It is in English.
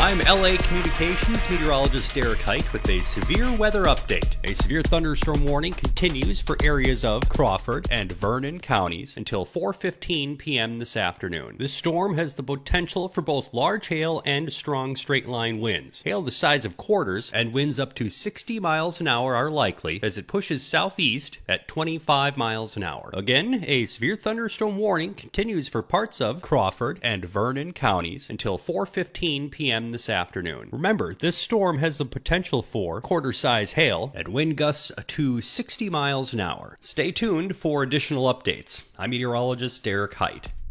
I'm LA Communications meteorologist Derek Height with a severe weather update. A severe thunderstorm warning continues for areas of Crawford and Vernon counties until 4:15 p.m. this afternoon. This storm has the potential for both large hail and strong straight-line winds. Hail the size of quarters and winds up to 60 miles an hour are likely as it pushes southeast at 25 miles an hour. Again, a severe thunderstorm warning continues for parts of Crawford and Vernon counties until 4:15 p.m. this afternoon. Remember, this storm has the potential for quarter-size hail and wind gusts to 60 miles an hour. Stay tuned for additional updates. I'm meteorologist Derek Height.